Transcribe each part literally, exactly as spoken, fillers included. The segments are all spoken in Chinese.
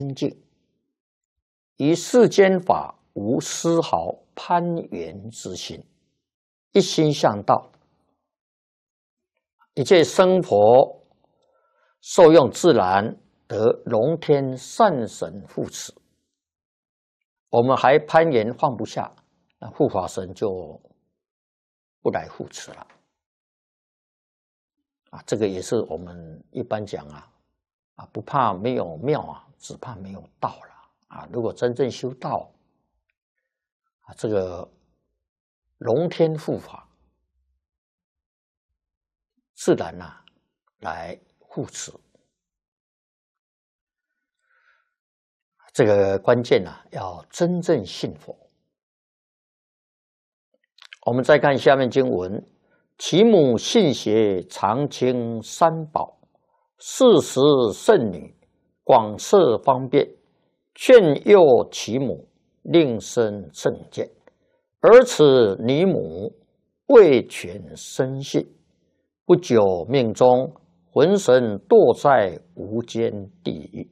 清净，于世间法无丝毫攀缘之心，一心向道，一切生活受用自然，得龙天善神护持。我们还攀缘放不下，那护法神就不来护持了。啊，这个也是我们一般讲啊，啊不怕没有庙啊，只怕没有道了啊。如果真正修道，啊，这个龙天护法自然呐、啊、来护持。这个关键呢、啊，要真正信佛。我们再看下面经文。其母信邪常清三宝，四时圣女广设方便，劝诱其母，令生正见。而此女母未全生信，不久命中浑身堕在无间地狱。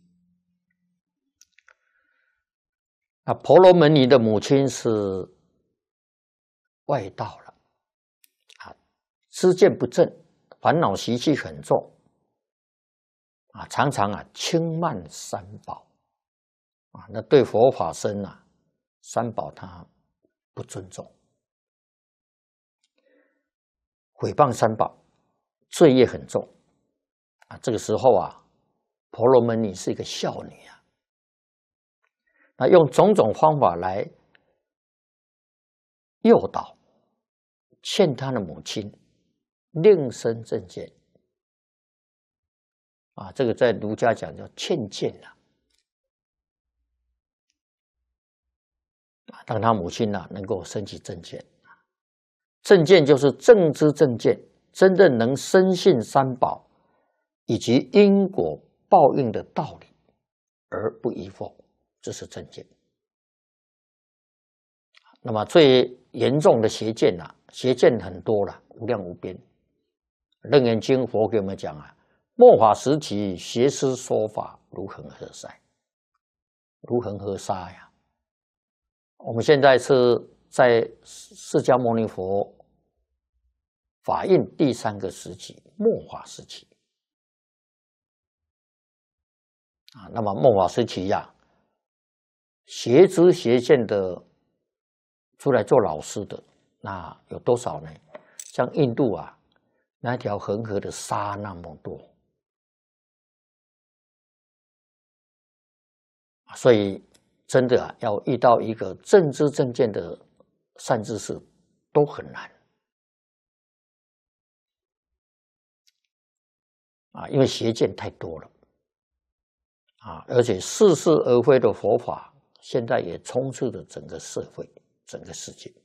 那婆罗门女的母亲是外道了。知见不正，烦恼习气很重，啊，常常啊轻慢三宝，啊，那对佛法僧啊，三宝他不尊重，毁谤三宝，罪业很重，啊，这个时候啊，婆罗门女是一个孝女啊，那用种种方法来诱导，劝她的母亲。令生正见啊，这个在儒家讲叫劝谏啊，让他母亲啊能够升起正见。正见就是正知正见，真正能深信三宝以及因果报应的道理，而不疑惑，这是正见。那么最严重的邪见啊，邪见很多了，无量无边。楞严经佛给我们讲啊，末法时期邪师说法如恒河沙，如恒河沙呀。我们现在是在释迦牟尼佛法印第三个时期，末法时期啊。那么末法时期呀、啊，邪知邪见的出来做老师的，那有多少呢？像印度啊。那条恒河的沙那么多，所以真的啊，要遇到一个正知正见的善知识都很难啊，因为邪见太多了啊，而且似是而非的佛法，现在也充斥着整个社会、整个世界。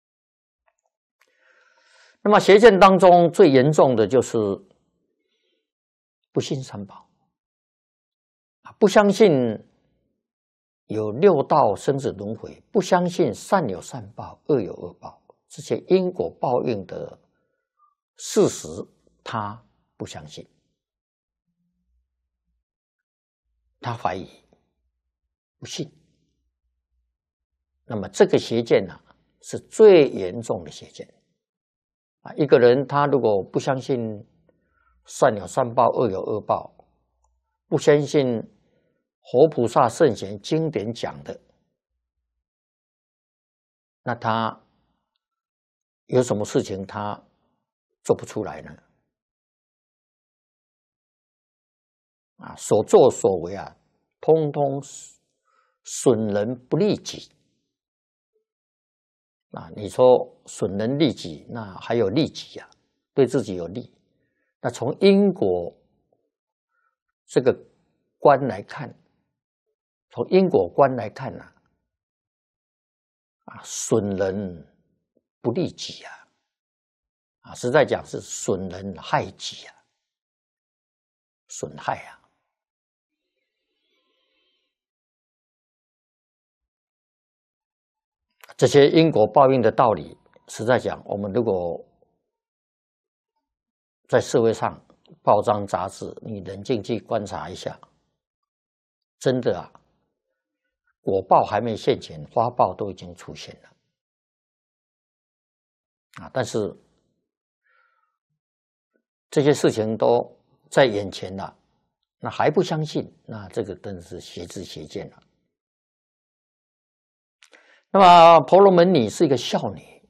那么邪见当中最严重的就是不信三宝，不相信有六道生死轮回，不相信善有善报，恶有恶报，这些因果报应的事实，他不相信，他怀疑，不信。那么这个邪见呢、啊，是最严重的邪见。啊，一个人他如果不相信善有善报，恶有恶报，不相信活菩萨圣贤经典讲的，那他有什么事情他做不出来呢？啊，所作所为啊，通通损人不利己。啊，你说损人利己，那还有利己呀、啊，对自己有利。那从因果这个观来看，从因果观来看呢、啊，啊，损人不利己啊，啊，实在讲是损人害己啊，损害啊。这些因果报应的道理，实在讲，我们如果在社会上报章杂志，你冷静去观察一下， 真的啊，果报还没现前，花报都已经出现了啊！但是这些事情都在眼前了，那还不相信，那这个真是邪知邪见了。那么婆罗门女是一个孝女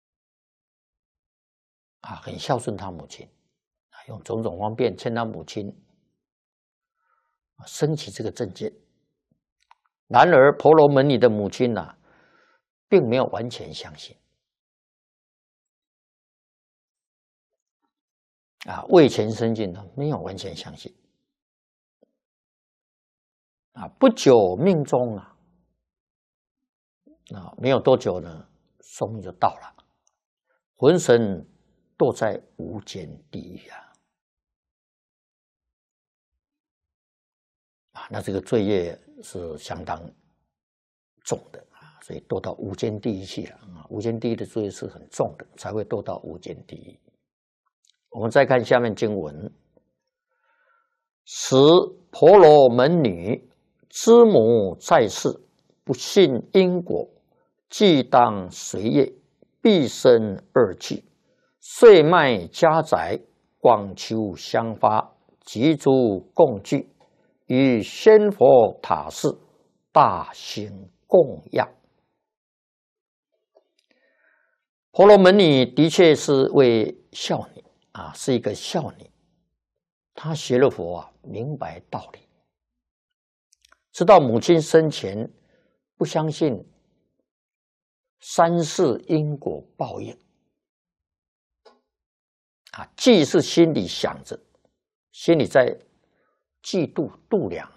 啊，很孝顺她母亲啊，用种种方便劝她母亲升起这个正见。然而婆罗门女的母亲呢、啊，并没有完全相信啊，未全生尽呢，没有完全相信啊。不久命终啊，啊，没有多久呢，寿命就到了，浑身堕在无间地狱啊！啊，那这个罪业是相当重的啊，所以堕到无间地狱去了啊。无间地狱的罪业是很重的，才会堕到无间地狱。我们再看下面经文：使婆罗门女之母在世，不信因果，既当随业，必生恶趣，遂卖家宅，广求香花，及诸供具，与仙佛塔寺大行供养。婆罗门女的确是位孝女啊，是一个孝女。她学了佛啊，明白道理，知道母亲生前不相信三世因果报应啊，既是心里想着，心里在嫉妒度量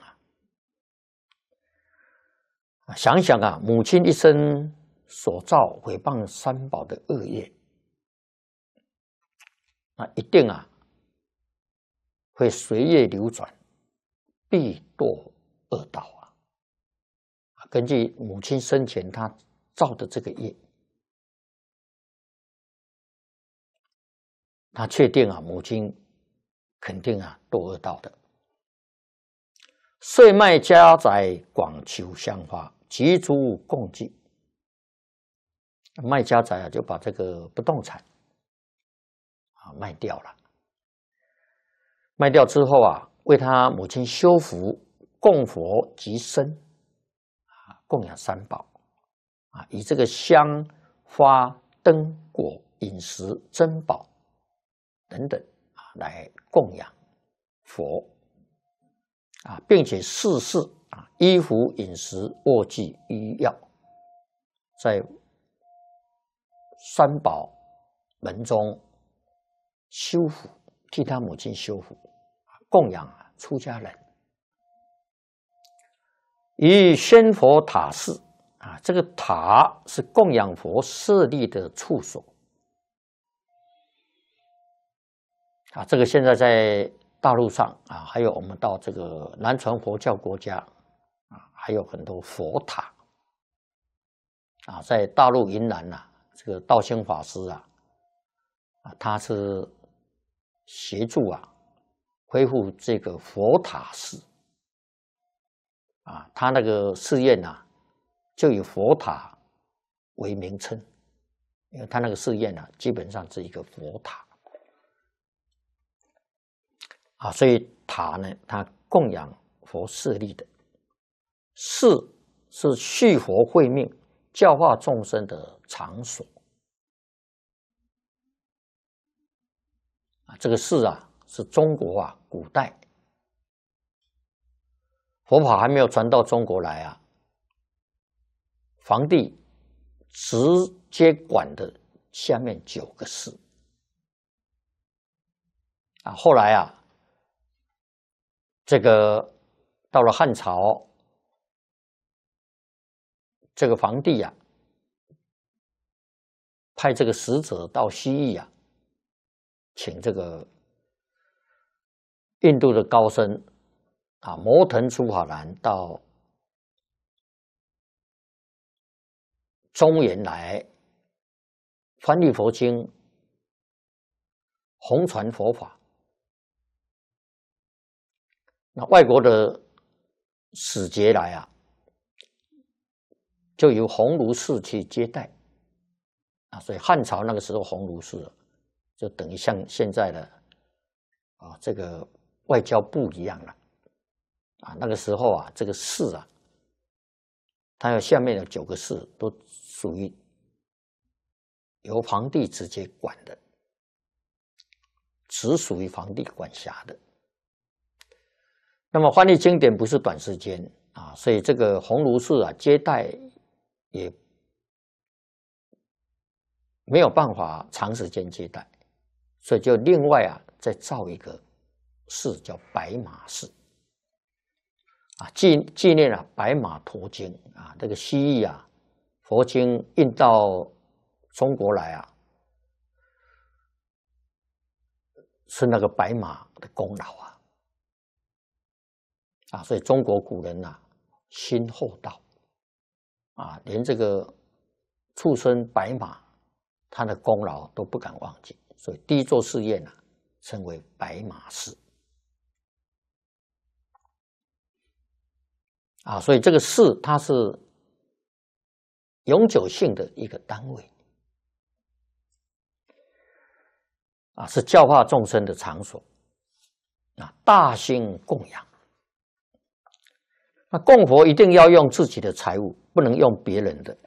啊，想想啊，母亲一生所造毁谤三宝的恶业，那一定啊会随业流转，必堕恶道啊！根据母亲生前她造的这个业，他确定啊，母亲肯定啊堕恶道的。遂卖家宅，广求香花，及诸供具。卖家宅啊，就把这个不动产啊卖掉了。卖掉之后啊，为他母亲修福、供佛及僧啊，供养三宝啊，以这个香花灯果饮食珍宝等等啊来供养佛啊，并且事事啊衣服、饮食、卧具、医药，在三宝门中修福，替他母亲修福，供养啊出家人。以仙佛塔寺啊，这个塔是供养佛设立的处所啊。这个现在在大陆上啊，还有我们到这个南传佛教国家啊，还有很多佛塔啊。在大陆云南呐、啊，这个道兴法师啊，啊，他是协助啊恢复这个佛塔寺啊，他那个寺院呐、啊，就以佛塔为名称，因为他那个寺院呢、啊，基本上是一个佛塔啊，所以塔呢，它供养佛设立的，寺是续佛慧命、教化众生的场所啊。这个寺啊，是中国啊古代佛法还没有传到中国来啊，皇帝直接管的下面九个寺啊。后来啊，这个到了汉朝，这个皇帝啊，派这个使者到西域啊，请这个印度的高僧啊，摩腾楚法兰到中原来翻译佛经，弘传佛法。那外国的使节来啊，就由鸿胪寺去接待啊，所以汉朝那个时候鸿胪寺就等于像现在的啊这个外交部一样了啊。那个时候啊，这个寺啊，它有下面有九个寺，都属于由皇帝直接管的，只属于皇帝管辖的。那么翻译经典不是短时间啊，所以这个鸿胪寺啊接待也没有办法长时间接待，所以就另外啊再造一个寺叫白马寺啊，纪纪念啊白马驮经啊，这个西域啊佛经运到中国来啊，是那个白马的功劳啊。啊，所以中国古人呐、啊，心厚道啊，连这个畜生白马，他的功劳都不敢忘记，所以第一座寺院啊，称为白马寺啊，所以这个寺它是永久性的一个单位啊，是教化众生的场所啊，大兴供养。那供佛一定要用自己的财物，不能用别人的。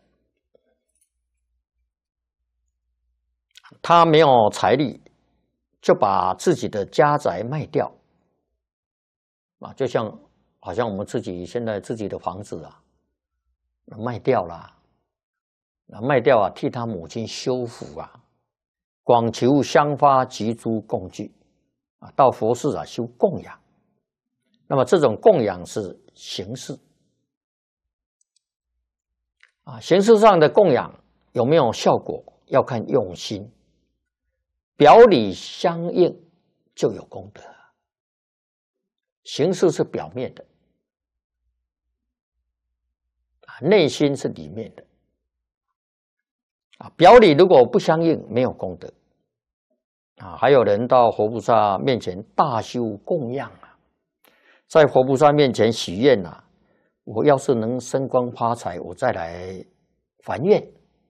他没有财力，就把自己的家宅卖掉啊，就像好像我们自己现在自己的房子啊，卖掉了，啊，卖掉啊，替他母亲修福啊，广求香花及诸供具啊，到佛寺啊修供养。那么这种供养是形式啊，形式上的供养有没有效果，要看用心，表里相应就有功德。形式是表面的，啊，内心是里面的啊，表里如果不相应，没有功德啊。还有人到佛菩萨面前大修供养啊，在佛菩萨面前许愿呐、啊，我要是能升官发财，我再来还愿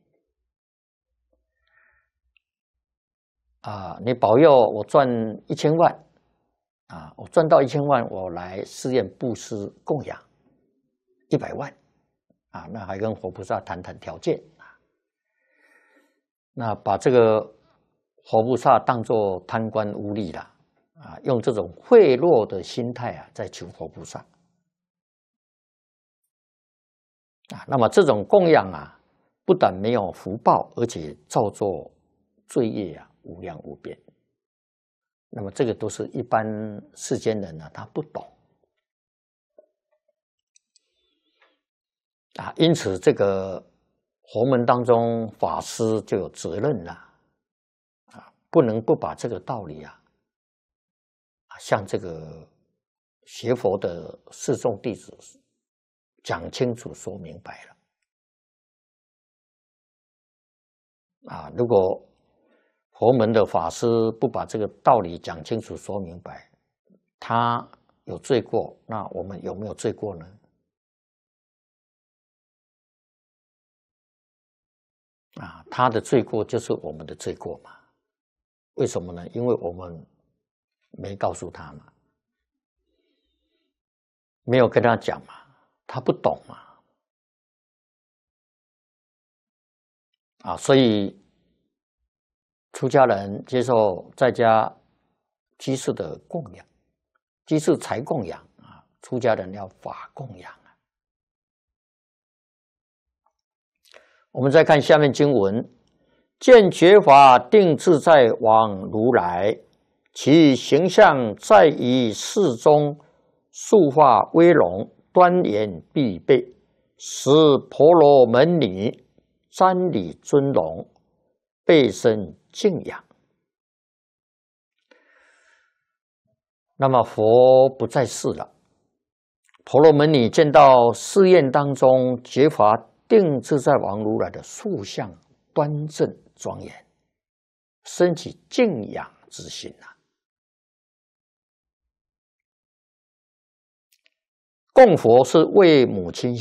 啊！你保佑我赚一千万啊！我赚到一千万，我来寺院布施供养一百万啊！那还跟佛菩萨谈谈条件啊！那把这个佛菩萨当作贪官污吏了啊！用这种贿赂的心态啊，在求佛菩萨啊！那么这种供养啊，不但没有福报，而且造作罪业啊，无量无边。那么这个都是一般世间人呢、啊，他不懂啊。因此，这个佛门当中法师就有责任了啊，不能不把这个道理啊，向这个学佛的四众弟子讲清楚、说明白了啊。如果佛门的法师不把这个道理讲清楚、说明白，他有罪过，那我们有没有罪过呢？啊，他的罪过就是我们的罪过嘛？为什么呢？因为我们没告诉他嘛，没有跟他讲嘛，他不懂嘛。啊，所以出家人接受在家居士的供养，居士财供养啊，出家人要法供养啊。我们再看下面经文：见觉法定自在往如来，其形象在于世中，塑化威容，端严必备，使婆罗门女瞻礼尊荣，备生敬仰。那么佛不在世了，婆罗门女见到寺院当中觉法定自在王如来的塑像端正庄严，生起敬仰之心啊。 供佛是为母亲